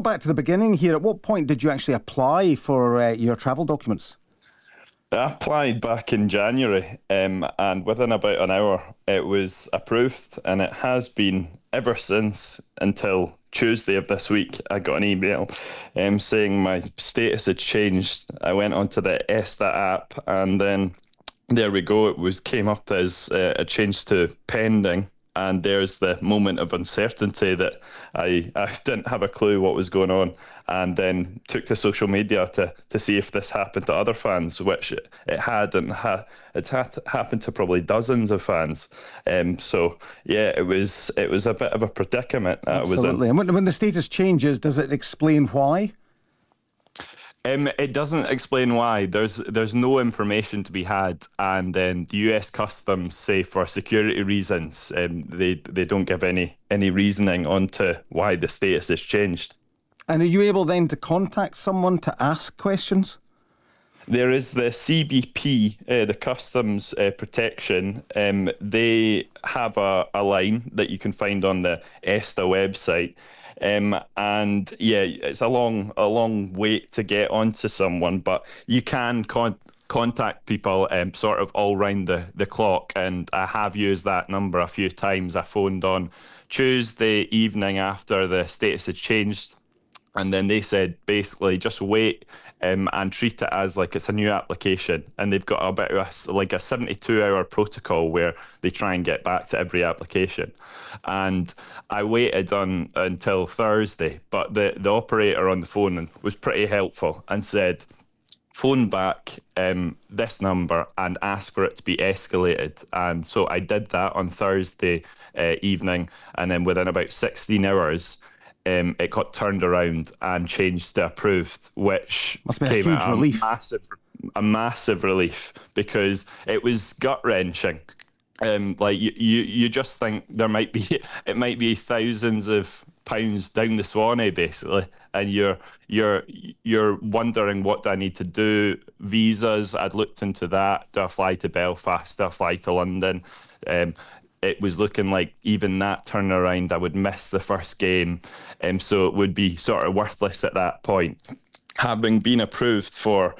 back to the beginning here. At what point did you actually apply for your travel documents? I applied back in January, and within about an hour, it was approved, and it has been ever since until Tuesday of this week. I got an email saying my status had changed. I went onto the ESTA app, and then there we go. Came up as a change to pending. And there's the moment of uncertainty that I didn't have a clue what was going on, and then took to social media to see if this happened to other fans, which it had, and it's happened to probably dozens of fans. So yeah, it was a bit of a predicament that Absolutely. I was in. And when the status changes, does it explain why? It doesn't explain why. There's no information to be had, and then the US Customs say for security reasons, they don't give any reasoning onto why the status has changed. And are you able then to contact someone to ask questions? There is the CBP, the Customs Protection. They have a line that you can find on the ESTA website. And yeah, it's a long wait to get onto someone, but you can contact people sort of all round the clock, and I have used that number a few times. I phoned on Tuesday evening after the status had changed, and then they said basically just wait and treat it as like it's a new application. And they've got a bit of a 72-hour protocol where they try and get back to every application. And I waited until Thursday, but the operator on the phone was pretty helpful and said, phone back this number and ask for it to be escalated. And so I did that on Thursday evening, and then within about 16 hours, it got turned around and changed to approved, which must be a huge relief. A massive relief, because it was gut wrenching. Like you just think it might be thousands of pounds down the Swanee basically, and you're wondering, what do I need to do? Visas, I'd looked into that. Do I fly to Belfast? Do I fly to London? It was looking like even that turnaround, I would miss the first game, so it would be sort of worthless at that point. Having been approved for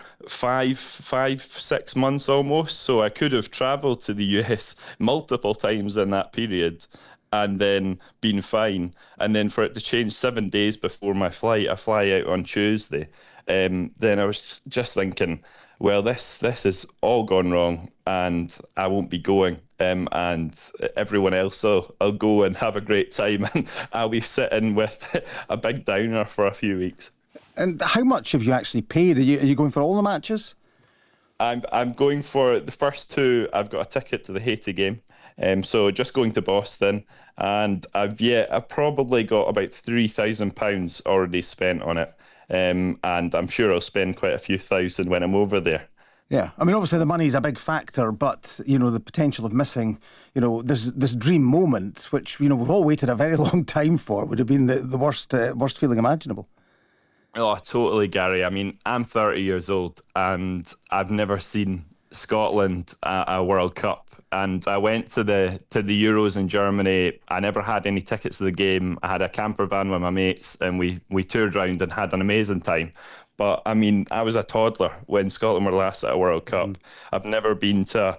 6 months almost, so I could have travelled to the US multiple times in that period and then been fine. And then for it to change 7 days before my flight, I fly out on Tuesday, then I was just thinking, well, this has all gone wrong, and I won't be going. And everyone else will go and have a great time, and I'll be sitting with a big downer for a few weeks. And how much have you actually paid? Are you going for all the matches? I'm going for the first two. I've got a ticket to the Haiti game, so just going to Boston, and I've probably got about £3,000 already spent on it, and I'm sure I'll spend quite a few thousand when I'm over there. Yeah, I mean, obviously the money's a big factor, but, the potential of missing, this dream moment, which, we've all waited a very long time for, would have been the worst feeling imaginable. Oh, totally, Gary. I mean, I'm 30 years old, and I've never seen Scotland at a World Cup. And I went to the Euros in Germany. I never had any tickets to the game. I had a camper van with my mates, and we toured around and had an amazing time. But I mean, I was a toddler when Scotland were last at a World Cup. I've never been to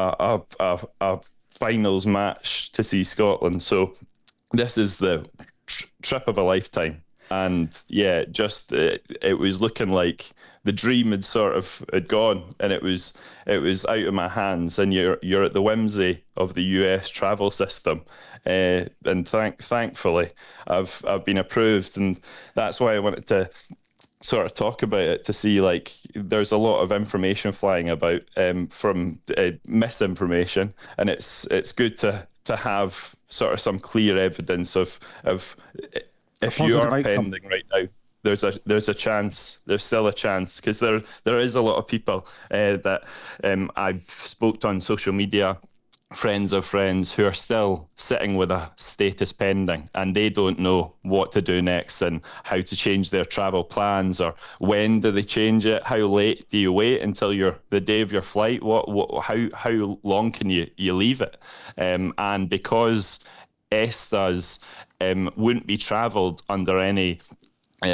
a finals match to see Scotland. So this is the trip of a lifetime. And yeah, just it was looking like the dream had gone, and it was out of my hands. And you're at the whimsy of the US travel system, and thankfully I've been approved, and that's why I wanted to sort of talk about it, to see, like, there's a lot of information flying about from misinformation, and it's good to have sort of some clear evidence of if you are pending right now, there's a chance. There's still a chance, because there is a lot of people that I've spoke to on social media, friends of friends, who are still sitting with a status pending, and they don't know what to do next and how to change their travel plans, or when do they change it? How late do you wait until the day of your flight? How long can you leave it? And because ESTAs wouldn't be travelled under any